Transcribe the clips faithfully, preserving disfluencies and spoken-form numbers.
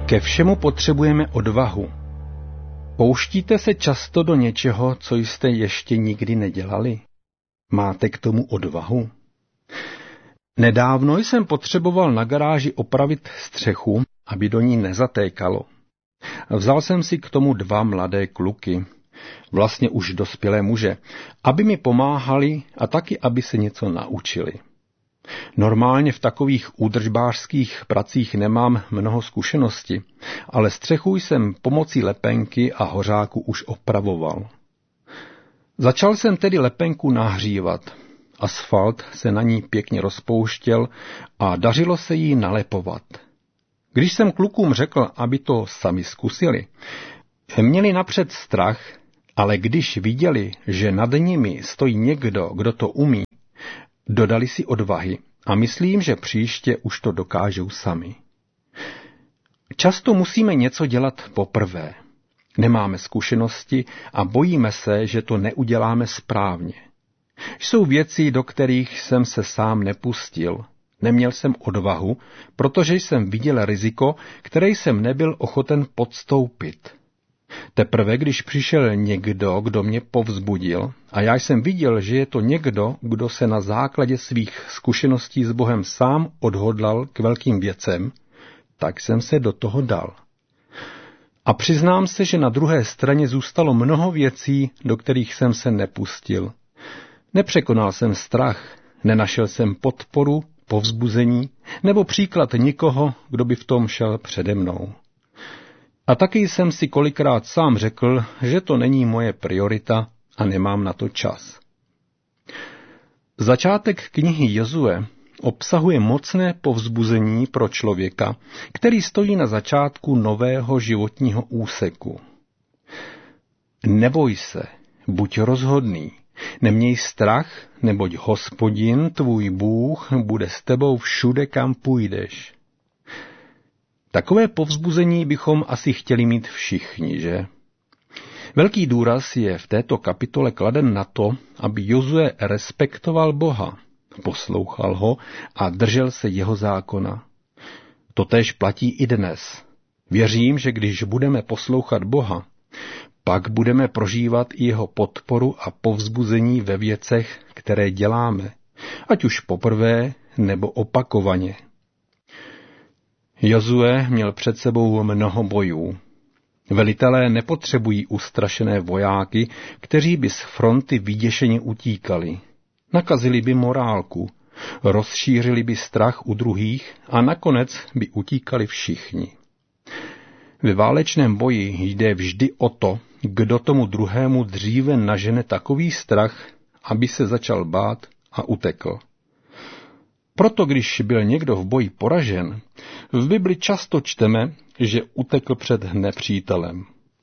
Ke všemu potřebujeme odvahu. Pouštíte se často do něčeho, co jste ještě nikdy nedělali? Máte k tomu odvahu? Nedávno jsem potřeboval na garáži opravit střechu, aby do ní nezatékalo. Vzal jsem si k tomu dva mladé kluky, vlastně už dospělé muže, aby mi pomáhali a taky, aby se něco naučili. Normálně v takových údržbářských pracích nemám mnoho zkušenosti, ale střechu jsem pomocí lepenky a hořáku už opravoval. Začal jsem tedy lepenku nahřívat. Asfalt se na ní pěkně rozpouštěl a dařilo se jí nalepovat. Když jsem klukům řekl, aby to sami zkusili, měli napřed strach, ale když viděli, že nad nimi stojí někdo, kdo to umí, dodali si odvahy a myslím, že příště už to dokážou sami. Často musíme něco dělat poprvé. Nemáme zkušenosti a bojíme se, že to neuděláme správně. Jsou věci, do kterých jsem se sám nepustil. Neměl jsem odvahu, protože jsem viděl riziko, které jsem nebyl ochoten podstoupit. Teprve, když přišel někdo, kdo mě povzbudil, a já jsem viděl, že je to někdo, kdo se na základě svých zkušeností s Bohem sám odhodlal k velkým věcem, tak jsem se do toho dal. A přiznám se, že na druhé straně zůstalo mnoho věcí, do kterých jsem se nepustil. Nepřekonal jsem strach, nenašel jsem podporu, povzbuzení nebo příklad nikoho, kdo by v tom šel přede mnou. A taky jsem si kolikrát sám řekl, že to není moje priorita a nemám na to čas. Začátek knihy Jozue obsahuje mocné povzbuzení pro člověka, který stojí na začátku nového životního úseku. Neboj se, buď rozhodný, neměj strach, neboť Hospodin, tvůj Bůh, bude s tebou všude, kam půjdeš. Takové povzbuzení bychom asi chtěli mít všichni, že? Velký důraz je v této kapitole kladen na to, aby Jozue respektoval Boha, poslouchal ho a držel se jeho zákona. Totéž platí i dnes. Věřím, že když budeme poslouchat Boha, pak budeme prožívat i jeho podporu a povzbuzení ve věcech, které děláme, ať už poprvé nebo opakovaně. Jozue měl před sebou mnoho bojů. Velitelé nepotřebují ustrašené vojáky, kteří by z fronty vyděšeně utíkali. Nakazili by morálku, rozšířili by strach u druhých a nakonec by utíkali všichni. Ve válečném boji jde vždy o to, kdo tomu druhému dříve nažene takový strach, aby se začal bát a utekl. Proto když byl někdo v boji poražen, v Bibli často čteme, že utekl před nepřítelem.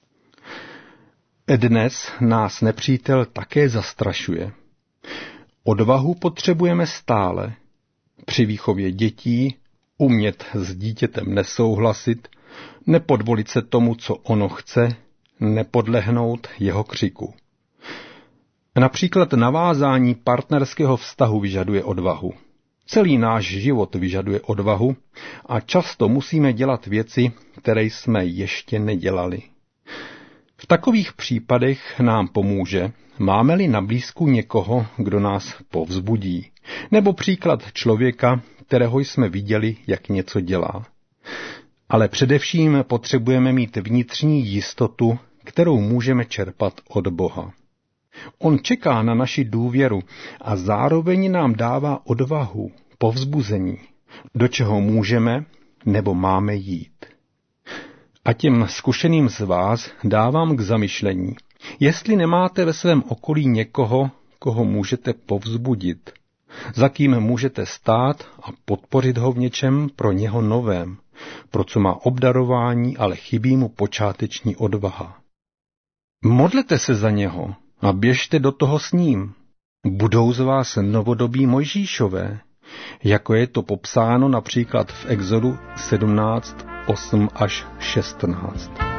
Dnes nás nepřítel také zastrašuje. Odvahu potřebujeme stále. Při výchově dětí umět s dítětem nesouhlasit, nepodvolit se tomu, co ono chce, nepodlehnout jeho křiku. Například navázání partnerského vztahu vyžaduje odvahu. Celý náš život vyžaduje odvahu a často musíme dělat věci, které jsme ještě nedělali. V takových případech nám pomůže, máme-li na blízku někoho, kdo nás povzbudí, nebo příklad člověka, kterého jsme viděli, jak něco dělá. Ale především potřebujeme mít vnitřní jistotu, kterou můžeme čerpat od Boha. On čeká na naši důvěru a zároveň nám dává odvahu, povzbuzení, do čeho můžeme nebo máme jít. A těm zkušeným z vás dávám k zamyšlení, jestli nemáte ve svém okolí někoho, koho můžete povzbudit, za kým můžete stát a podpořit ho v něčem pro něho novém, pro co má obdarování, ale chybí mu počáteční odvaha. Modlete se za něho a běžte do toho s ním. Budou z vás novodobí Mojžíšové, jako je to popsáno například v Exodu sedmnáct, osm až šestnáct.